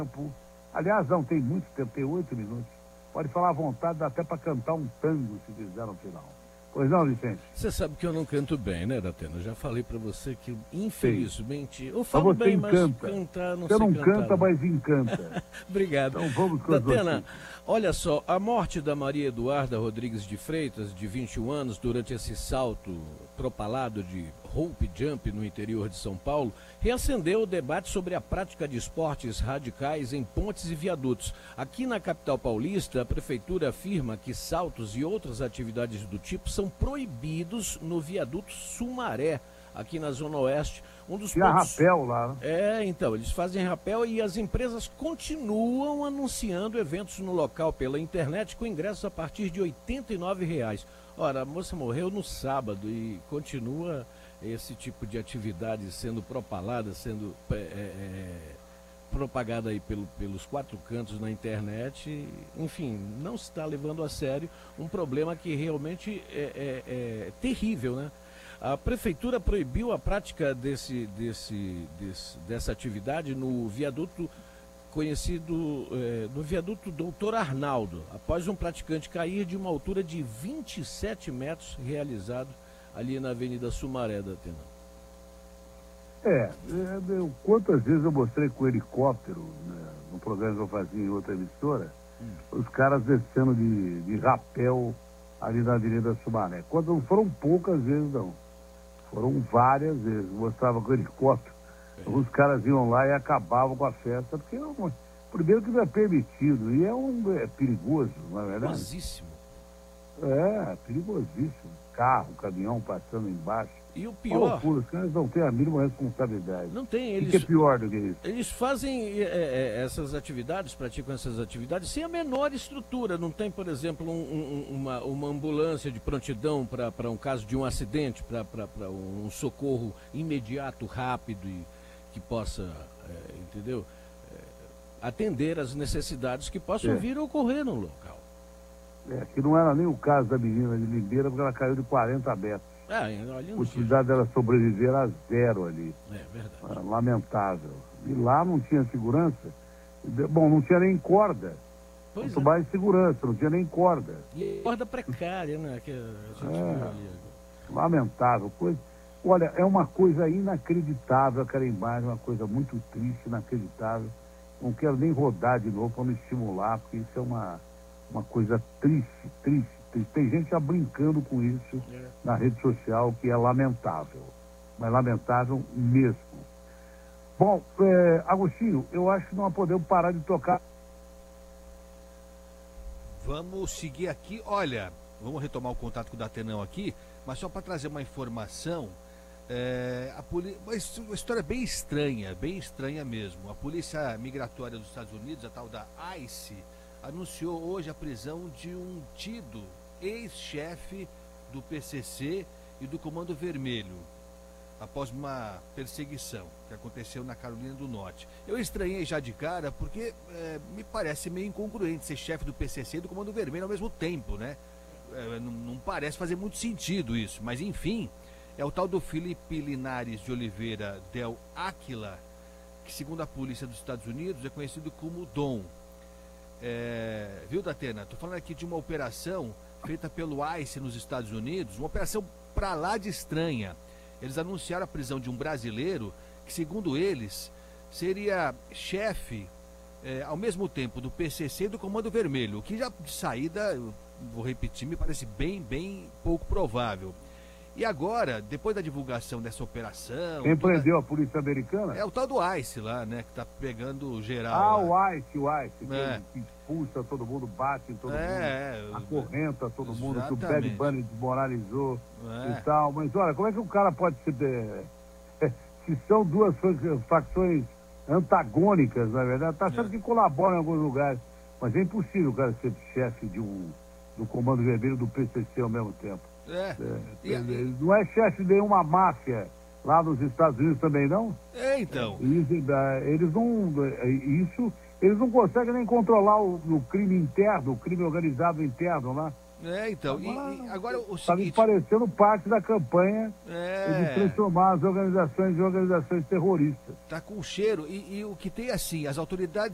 tempo. Aliás, não tem muito tempo, tem 8 minutos. Pode falar à vontade, dá até para cantar um tango se quiser no final. Pois não, Vicente? Você sabe que eu não canto bem, né, Datena? Eu já falei pra você que, infelizmente, eu Mas falo você bem, mas encanta. cantar não Você sei não cantar. canta, mas encanta. Obrigado. Então vamos com as Datena, notícias. olha só, a morte da Maria Eduarda Rodrigues de Freitas, de 21 anos, durante esse salto propalado de rope jump no interior de São Paulo, reacendeu o debate sobre a prática de esportes radicais em pontes e viadutos. Aqui na capital paulista, a prefeitura afirma que saltos e outras atividades do tipo são proibidos no viaduto Sumaré, aqui na Zona Oeste. Um dos Tinha pontos... rapel lá, né? Então, eles fazem rapel e as empresas continuam anunciando eventos no local pela internet com ingressos a partir de R$ 89. Ora, a moça morreu no sábado e continua esse tipo de atividade sendo propalada, sendo propagada aí pelos 4 cantos na internet. Enfim, não se está levando a sério um problema que realmente é terrível, né? A prefeitura proibiu a prática dessa atividade no viaduto conhecido, no viaduto Doutor Arnaldo, após um praticante cair de uma altura de 27 metros, realizado ali na Avenida Sumaré da Atena. Quantas vezes eu mostrei com helicóptero, né, no programa que eu fazia em outra emissora, os caras descendo de rapel ali na Avenida Sumaré. Quando não foram poucas vezes, não. Foram várias vezes. Mostrava com helicóptero. Os caras iam lá e acabavam com a festa, porque primeiro que não é permitido, e é perigoso, não é verdade? Perigosíssimo. Perigosíssimo. Carro, caminhão passando embaixo. E o pior... Os caras não têm a mínima responsabilidade. Não tem, eles... O que é pior do que isso? Eles fazem essas atividades, praticam essas atividades sem a menor estrutura. Não tem, por exemplo, uma ambulância de prontidão para um caso de um acidente, para um socorro imediato, rápido e que possa, entendeu? Atender às necessidades que possam vir a ocorrer no local. Que não era nem o caso da menina de Limeira, porque ela caiu de 40 metros. A possibilidade dela sobreviver era 0 ali. Verdade. Lamentável. E lá não tinha segurança. Bom, não tinha nem corda. Muito mais segurança, não tinha nem corda. E corda precária, né? Que a gente viu ali. Lamentável. Olha, é uma coisa inacreditável aquela imagem, uma coisa muito triste, inacreditável. Não quero nem rodar de novo para me estimular, porque isso é uma coisa triste. Tem gente já brincando com isso na rede social, que é lamentável. Mas lamentável mesmo. Bom, Agostinho, eu acho que não podemos parar de tocar. Vamos seguir aqui. Olha, vamos retomar o contato com o Datenão aqui, mas só para trazer uma informação, uma história bem estranha mesmo. A Polícia Migratória dos Estados Unidos, a tal da ICE, anunciou hoje a prisão de um tido ex-chefe do PCC e do Comando Vermelho, após uma perseguição que aconteceu na Carolina do Norte. Eu estranhei já de cara porque me parece meio incongruente ser chefe do PCC e do Comando Vermelho ao mesmo tempo, né? Não parece fazer muito sentido isso, mas enfim, é o tal do Felipe Linares de Oliveira Del Áquila, que segundo a polícia dos Estados Unidos é conhecido como Dom. Viu, Datena? Tô falando aqui de uma operação feita pelo ICE nos Estados Unidos, uma operação pra lá de estranha. Eles anunciaram a prisão de um brasileiro que, segundo eles, seria chefe ao mesmo tempo do PCC e do Comando Vermelho, o que já de saída, vou repetir, me parece bem pouco provável. E agora, depois da divulgação dessa operação... Quem prendeu a polícia americana? É o tal do ICE lá, né, que tá pegando geral. O ICE, que expulsa todo mundo, bate em todo mundo, acorrenta todo mundo, que o Bad Bunny desmoralizou e tal. Mas olha, como é que o cara pode ser... se são duas facções antagônicas, na verdade, tá achando que colaboram em alguns lugares. Mas é impossível o cara ser chefe do Comando Vermelho do PCC ao mesmo tempo. Não é chefe de nenhuma máfia lá nos Estados Unidos também, não? Então. Eles não conseguem nem controlar o crime interno, o crime organizado interno lá. Então. E agora o seguinte... Está me parecendo parte da campanha de transformar as organizações em organizações terroristas. Tá com cheiro. E o que tem assim, as autoridades